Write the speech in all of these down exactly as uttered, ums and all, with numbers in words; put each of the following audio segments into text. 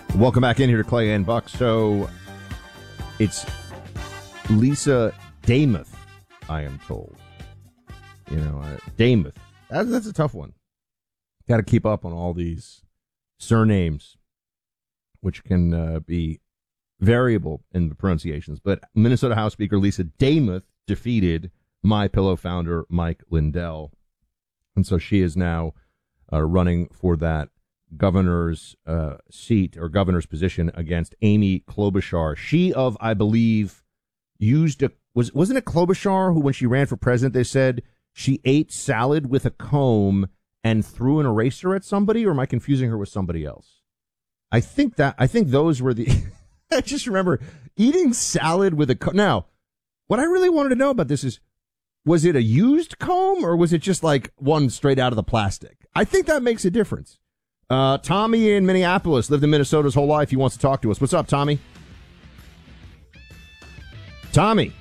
Welcome back in here to Clay and Buck. So it's Lisa Damuth, I am told. You know, uh, Damuth. That's, that's a tough one. Got to keep up on all these surnames, which can uh, be variable in the pronunciations. But Minnesota House Speaker Lisa Damuth defeated MyPillow founder Mike Lindell. And so she is now uh, running for that governor's uh, seat or governor's position against Amy Klobuchar. She of, I believe, used a, was, wasn't it Klobuchar who, when she ran for president, they said she ate salad with a comb and threw an eraser at somebody, or am I confusing her with somebody else? I think that, I think those were the, I just remember eating salad with a comb. Now, what I really wanted to know about this is, was it a used comb or was it just like one straight out of the plastic? I think that makes a difference. Uh, Tommy in Minneapolis, lived in Minnesota his whole life. He wants to talk to us. What's up, Tommy? Tommy.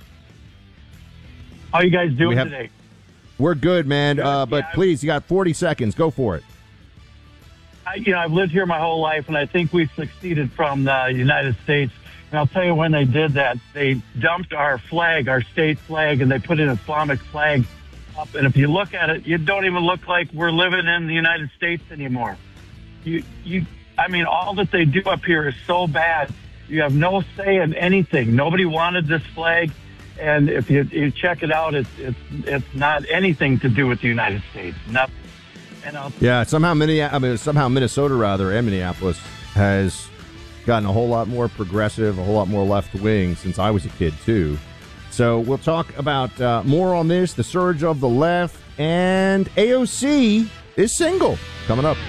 How are you guys doing we have, today? We're good, man. Good. Uh, but yeah, please, you got forty seconds. Go for it. I, you know, I've lived here my whole life, and I think we've succeeded from the United States. And I'll tell you when they did that, they dumped our flag, our state flag, and they put an Islamic flag up. And if you look at it, you don't even look like we're living in the United States anymore. You, you, I mean, all that they do up here is so bad. You have no say in anything. Nobody wanted this flag. And if you, you check it out, it's, it's, it's not anything to do with the United States. Nothing. And I'll, yeah, somehow, Minneapolis, I mean, somehow Minnesota, rather, and Minneapolis has gotten a whole lot more progressive, a whole lot more left-wing since I was a kid, too. So we'll talk about uh, more on this, the surge of the left, and A O C is single. Coming up.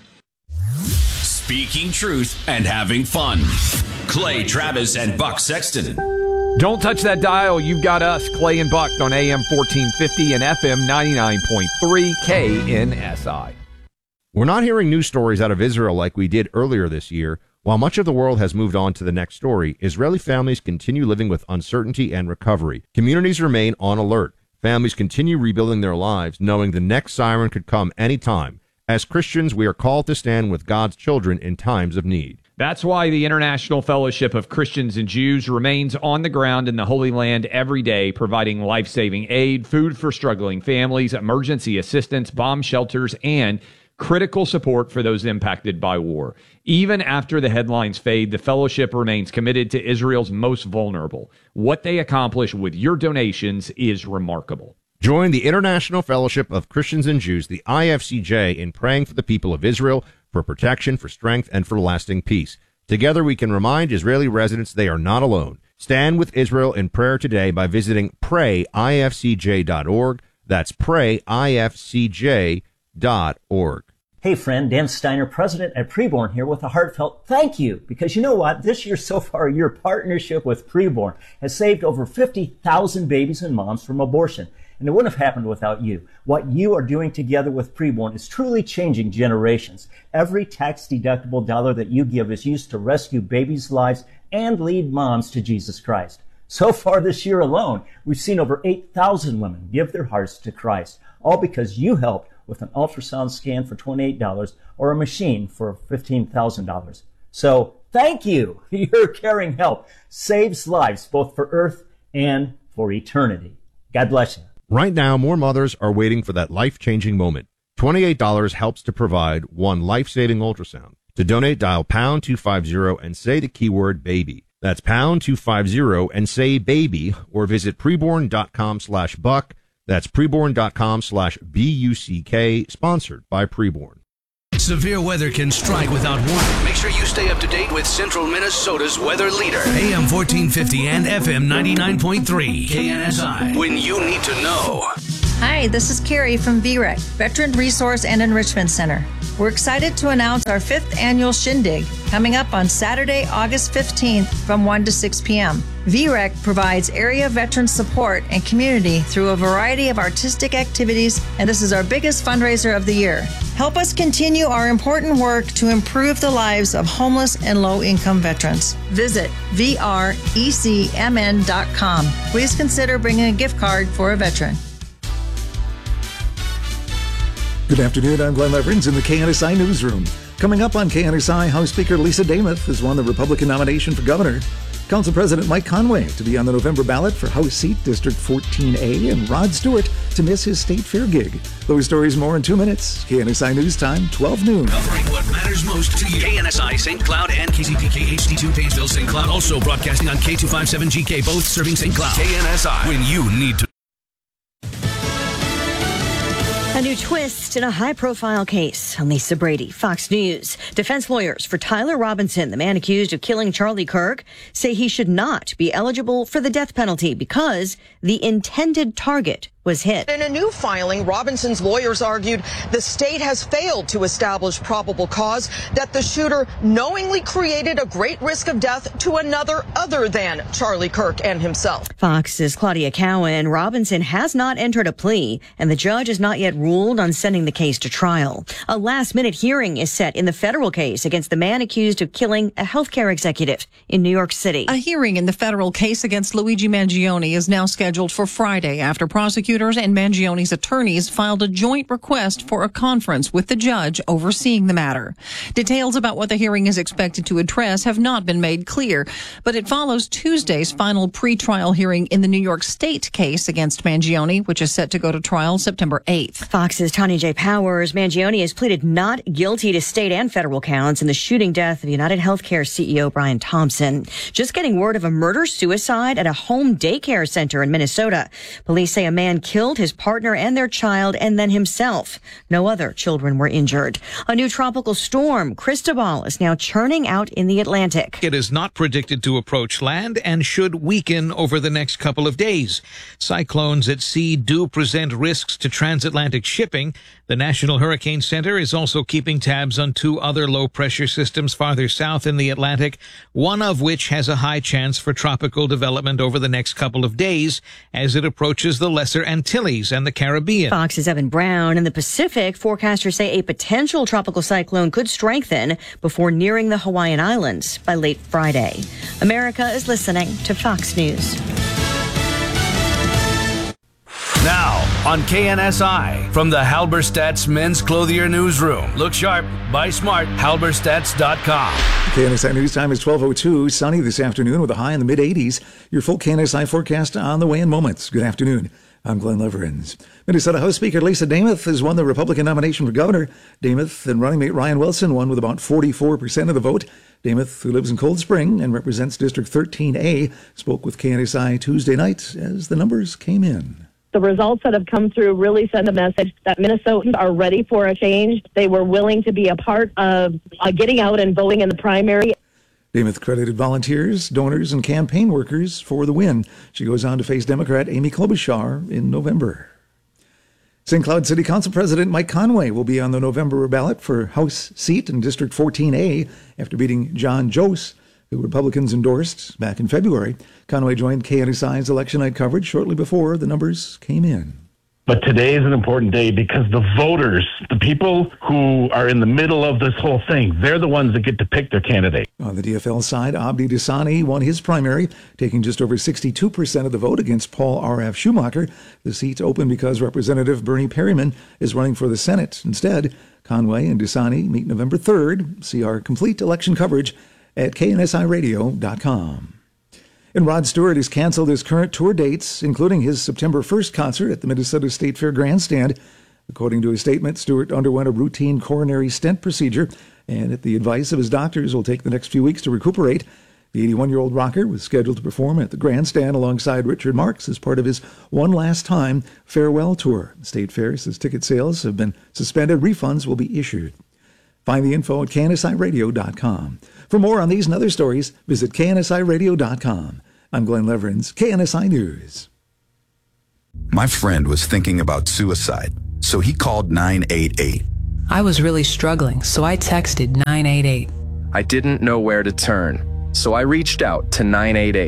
Speaking truth and having fun. Clay Travis and Buck Sexton. Don't touch that dial. You've got us, Clay and Buck, on A M fourteen fifty and F M ninety-nine point three K N S I. We're not hearing news stories out of Israel like we did earlier this year. While much of the world has moved on to the next story, Israeli families continue living with uncertainty and recovery. Communities remain on alert. Families continue rebuilding their lives, knowing the next siren could come anytime. As Christians, we are called to stand with God's children in times of need. That's why the International Fellowship of Christians and Jews remains on the ground in the Holy Land every day, providing life-saving aid, food for struggling families, emergency assistance, bomb shelters, and critical support for those impacted by war. Even after the headlines fade, the fellowship remains committed to Israel's most vulnerable. What they accomplish with your donations is remarkable. Join the International Fellowship of Christians and Jews, the I F C J, in praying for the people of Israel, for protection, for strength, and for lasting peace. Together we can remind Israeli residents they are not alone. Stand with Israel in prayer today by visiting pray I F C J dot org. That's pray I F C J dot org. Hey friend, Dan Steiner, president at Preborn here with a heartfelt thank you. Because you know what? This year so far, your partnership with Preborn has saved over fifty thousand babies and moms from abortion. And it wouldn't have happened without you. What you are doing together with Preborn is truly changing generations. Every tax-deductible dollar that you give is used to rescue babies' lives and lead moms to Jesus Christ. So far this year alone, we've seen over eight thousand women give their hearts to Christ, all because you helped with an ultrasound scan for twenty-eight dollars or a machine for fifteen thousand dollars. So thank you. Your caring help saves lives both for earth and for eternity. God bless you. Right now, more mothers are waiting for that life-changing moment. twenty-eight dollars helps to provide one life-saving ultrasound. To donate, dial pound two fifty and say the keyword baby. That's pound two fifty and say baby, or visit preborn.com slash buck. That's preborn.com slash B-U-C-K, sponsored by Preborn. Severe weather can strike without warning. Make sure you stay up to date with Central Minnesota's weather leader. A M fourteen fifty and F M ninety-nine point three K N S I. When you need to know. Hi, this is Carrie from V R E C, Veteran Resource and Enrichment Center. We're excited to announce our fifth annual Shindig coming up on Saturday, August fifteenth from one to six p.m. V R E C provides area veteran support and community through a variety of artistic activities, and this is our biggest fundraiser of the year. Help us continue our important work to improve the lives of homeless and low-income veterans. Visit V R E C M N dot com. Please consider bringing a gift card for a veteran. Good afternoon, I'm Glenn Leverins in the K N S I Newsroom. Coming up on K N S I, House Speaker Lisa Demuth has won the Republican nomination for governor. Council President Mike Conway to be on the November ballot for House seat District fourteen A, and Rod Stewart to miss his state fair gig. Those stories more in two minutes. K N S I News Time, twelve noon. Covering what matters most to you. K N S I Saint Cloud and K C P K H D two Painesville Saint Cloud. Also broadcasting on K two fifty-seven G K, both serving Saint Cloud. K N S I, when you need to. A new twist in a high-profile case. I'm Lisa Brady, Fox News. Defense lawyers for Tyler Robinson, the man accused of killing Charlie Kirk, say he should not be eligible for the death penalty because the intended target was hit. In a new filing, Robinson's lawyers argued the state has failed to establish probable cause that the shooter knowingly created a great risk of death to another other than Charlie Kirk and himself. Fox's Claudia Cowan. Robinson has not entered a plea, and the judge has not yet ruled on sending the case to trial. A last-minute hearing is set in the federal case against the man accused of killing a healthcare executive in New York City. A hearing in the federal case against Luigi Mangione is now scheduled for Friday after prosecutors and Mangione's attorneys filed a joint request for a conference with the judge overseeing the matter. Details about what the hearing is expected to address have not been made clear, but it follows Tuesday's final pretrial hearing in the New York State case against Mangione, which is set to go to trial September eighth. Fox's Tanya J. Powers. Mangione has pleaded not guilty to state and federal counts in the shooting death of United Healthcare C E O Brian Thompson. Just getting word of a murder-suicide at a home daycare center in Minnesota. Police say a man killed his partner and their child and then himself. No other children were injured. A new tropical storm, Cristobal, is now churning out in the Atlantic. It is not predicted to approach land and should weaken over the next couple of days. Cyclones at sea do present risks to transatlantic shipping. The National Hurricane Center is also keeping tabs on two other low-pressure systems farther south in the Atlantic, one of which has a high chance for tropical development over the next couple of days as it approaches the Lesser Antilles and the Caribbean. Fox's Evan Brown. In the Pacific, forecasters say a potential tropical cyclone could strengthen before nearing the Hawaiian Islands by late Friday. America is listening to Fox News. Now, on K N S I, from the Halberstadt's Men's Clothier Newsroom. Look sharp, buy smart, halberstadts dot com. K N S I News Time is twelve oh two. Sunny this afternoon with a high in the mid-eighties. Your full K N S I forecast on the way in moments. Good afternoon. I'm Glenn Leverins. Minnesota House Speaker Lisa Demuth has won the Republican nomination for governor. Demuth and running mate Ryan Wilson won with about forty-four percent of the vote. Demuth, who lives in Cold Spring and represents District thirteen A, spoke with K N S I Tuesday night as the numbers came in. The results that have come through really send a message that Minnesotans are ready for a change. They were willing to be a part of uh, getting out and voting in the primary. Demuth credited volunteers, donors, and campaign workers for the win. She goes on to face Democrat Amy Klobuchar in November. Saint Cloud City Council President Mike Conway will be on the November ballot for House seat in District fourteen A after beating John Jost, who Republicans endorsed back in February. Conway joined K N S I's election night coverage shortly before the numbers came in. But today is an important day because the voters, the people who are in the middle of this whole thing, they're the ones that get to pick their candidate. On the D F L side, Abdi Dasani won his primary, taking just over sixty-two percent of the vote against Paul R F Schumacher. The seat opened because Representative Bernie Perryman is running for the Senate. Instead, Conway and Dasani meet November third. See our complete election coverage at K N S I radio dot com. And Rod Stewart has canceled his current tour dates, including his September first concert at the Minnesota State Fair Grandstand. According to his statement, Stewart underwent a routine coronary stent procedure, and at the advice of his doctors, will take the next few weeks to recuperate. The eighty-one-year-old rocker was scheduled to perform at the Grandstand alongside Richard Marx as part of his One Last Time farewell tour. State Fair says ticket sales have been suspended. Refunds will be issued. Find the info at K N S I radio dot com. For more on these and other stories, visit K N S I radio dot com. I'm Glenn Leverins, K N S I News. My friend was thinking about suicide, so he called nine eight eight. I was really struggling, so I texted nine eight eight. I didn't know where to turn, so I reached out to nine eight eight.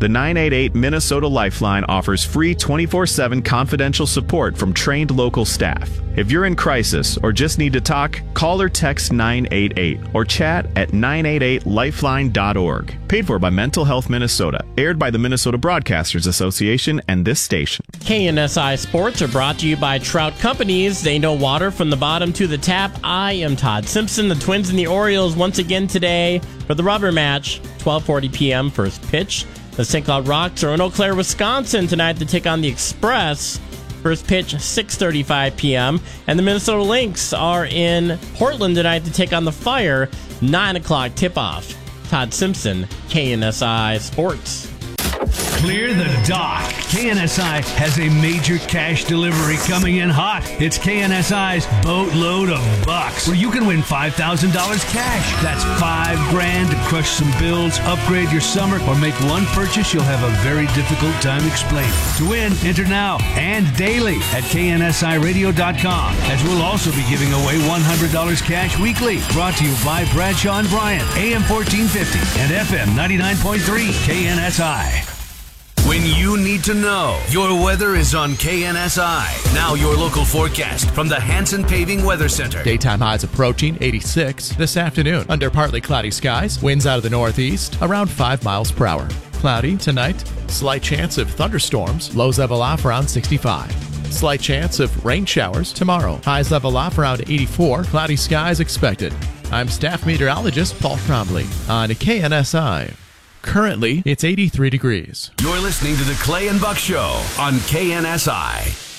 The nine eight eight Minnesota Lifeline offers free twenty-four seven confidential support from trained local staff. If you're in crisis or just need to talk, call or text nine eight eight or chat at nine eight eight lifeline dot org. Paid for by Mental Health Minnesota. Aired by the Minnesota Broadcasters Association and this station. K N S I Sports are brought to you by Trout Companies. They know water from the bottom to the tap. I am Todd Simpson. The Twins and the Orioles once again today for the rubber match. twelve forty p.m. first pitch. The Saint Cloud Rocks are in Eau Claire, Wisconsin tonight to take on the Express. First pitch, six thirty-five p.m. And the Minnesota Lynx are in Portland tonight to take on the Fire. nine o'clock tip-off. Todd Simpson, K N S I Sports. Clear the dock. K N S I has a major cash delivery coming in hot. It's K N S I's Boatload of Bucks, where you can win five thousand dollars cash. That's five grand to crush some bills, upgrade your summer, or make one purchase you'll have a very difficult time explaining. To win, enter now and daily at K N S I radio dot com, as we'll also be giving away one hundred dollars cash weekly. Brought to you by Bradshaw and Bryant, A M fourteen fifty and F M ninety-nine point three K N S I. When you need to know, your weather is on K N S I. Now your local forecast from the Hanson Paving Weather Center. Daytime highs approaching eighty-six this afternoon. Under partly cloudy skies, winds out of the northeast around five miles per hour. Cloudy tonight, slight chance of thunderstorms. Lows level off around sixty-five. Slight chance of rain showers tomorrow. Highs level off around eighty-four. Cloudy skies expected. I'm staff meteorologist Paul Trombley on K N S I. Currently, it's eighty-three degrees. You're listening to the Clay and Buck Show on K N S I.